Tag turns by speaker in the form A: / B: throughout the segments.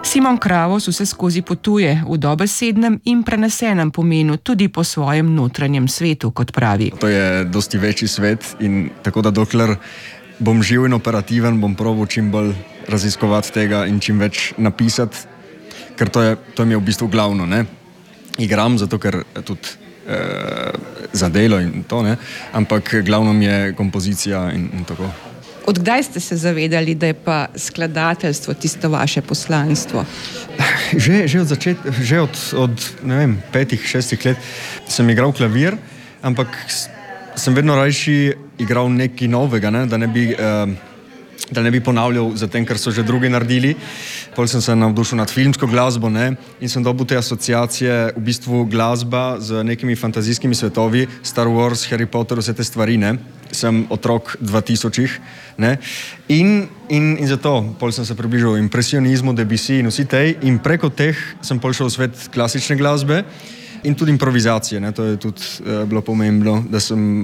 A: Simon Kravos vse skozi potuje v dobesednem in prenesenem pomenu tudi po svojem notranjem svetu, kot pravi.
B: To je dosti večji svet in tako da dokler bom živ in operativen, bom probal čim bolj raziskovati tega in čim več napisati, ker to mi je v bistvu glavno, ne. Igram zato, ker tudi za delo in to, ne, ampak glavno mi je kompozicija in tako.
A: Odkdaj ste se zavedali, da je pa skladateljstvo tisto vaše poslanstvo?
B: Že od ne vem, 5-6 let sem igral klavir, ampak sem vedno rajši igral nekaj novega, ne, da ne bi ponavljal za tem, kar so že drugi naredili. Potem sem se navdušil nad filmsko glasbo, ne, in sem dobil te asociacije, v bistvu glasba z nekimi fantazijskimi svetovi, Star Wars, Harry Potter, vse te stvari, ne. Sem otrok 2000-ih, ne. In zato potem sem se približal impresionizmu, Debussy in vsi tej, in preko teh sem potem šel v svet klasične glasbe in tudi improvizacije, ne. To je tudi bilo pomembno, da sem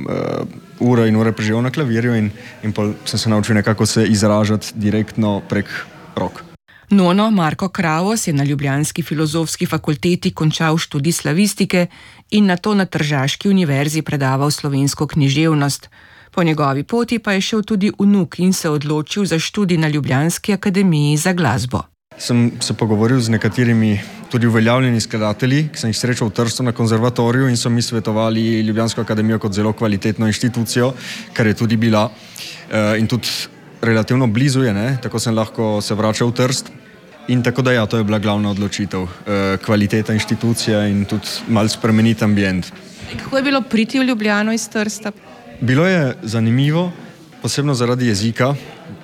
B: ure in ure preživel na klavirju in potem sem se naučil nekako se izražati direktno prek rok.
A: Nono Marko Kravos je na ljubljanski filozofski fakulteti končal študij slavistike in nato na Tržaški univerzi predaval slovensko književnost. Po njegovi poti pa je šel tudi vnuk in se odločil za študij na Ljubljanski akademiji za glasbo.
B: Sem se pogovoril z nekaterimi tudi uveljavljeni skladatelji, ki sem jih srečal v Trstu na konzervatoriju in so mi svetovali Ljubljansko akademijo kot zelo kvalitetno inštitucijo, kar je tudi bila in tudi relativno blizu je, ne, tako sem lahko se vračal v Trst. In tako da ja, to je bila glavna odločitev, kvaliteta inštitucija in tudi malo spremeniti ambient.
A: Kako je bilo priti v Ljubljano iz Trsta?
B: Bilo je zanimivo, posebno zaradi jezika.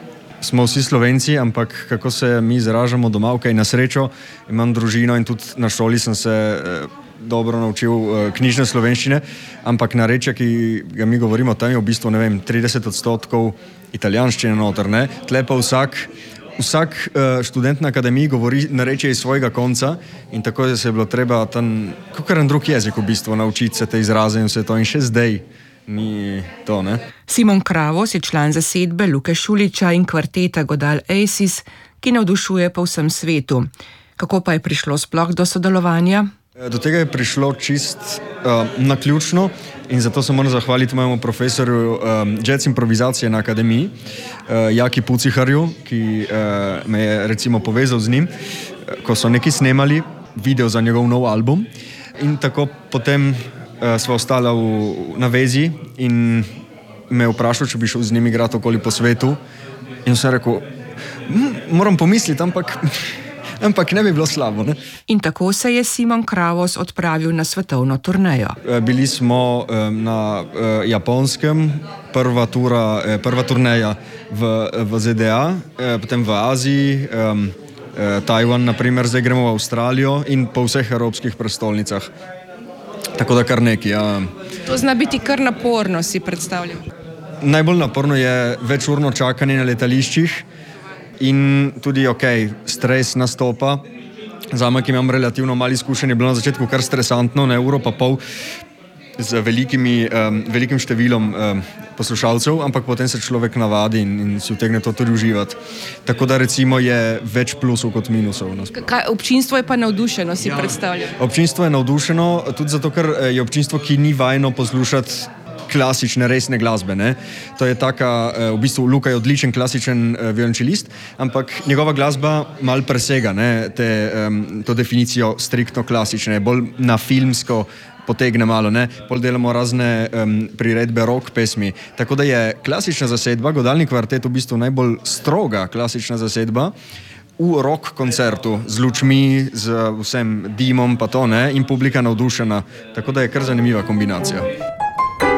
B: Smo vsi Slovenci, ampak kako se mi izražamo doma, okay, na srečo imam družino in tudi na šoli sem se dobro naučil knjižne slovenščine, ampak narečje, ki ga mi govorimo, tam je v bistvu, ne vem, 30% italijanščine noter, ne. Tle pa vsak študent na akademiji govori narečje iz svojega konca in tako se je bilo treba tam, kakor en drug jezik v bistvu, naučiti se te izraze in vse to in še zdaj ni to, ne.
A: Simon Kravos je član zasedbe Luke Šulića in kvarteta Godal Aces, ki navdušuje po vsem svetu. Kako pa je prišlo sploh do sodelovanja?
B: Do tega je prišlo čist naključno in zato se moram zahvaliti mojemu profesorju jazz improvizacije na akademiji, Jaki Puciharju, ki me je recimo povezal z njim, ko so neki snemali video za njegov nov album in tako potem sva ostala na vezi in me je vprašal, če bi šel z njim igrati okoli po svetu in sem rekel, moram pomisliti, ampak ne bi bilo slabo, ne.
A: In tako se je Simon Kravos odpravil na svetovno turnejo.
B: Bili smo na Japonskem, prva turneja v ZDA, potem v Aziji, Tajvan, naprimer, zdaj gremo v Avstralijo in po vseh evropskih prestolnicah. Tako da kar nekaj, ja.
A: To zna biti kar naporno, si predstavljam.
B: Najbolj naporno je večurno čakanje na letališčih in tudi, stres nastopa. Zame, ki imam relativno malo izkušenj, je bilo na začetku kar stresantno, ne, uro pa pol z velikim številom poslušalcev, ampak potem se človek navadi in si utegne to tudi uživati. Tako da recimo je več plusov kot minusov.
A: Občinstvo je pa navdušeno, si predstavljam.
B: Občinstvo je navdušeno tudi zato, ker je občinstvo, ki ni vajeno poslušati klasične, resne glasbe, ne. To je taka, v bistvu Luka je odličen klasičen violončelist, ampak njegova glasba malo presega, ne, to definicijo striktno klasične, bolj na filmsko potegne malo, ne. Pol delamo razne priredbe rock pesmi. Tako da je klasična zasedba, godalni kvartet v bistvu najbolj stroga klasična zasedba v rock koncertu z lučmi, z vsem dimom pa to, ne, in publika navdušena. Tako da je kar zanimiva kombinacija.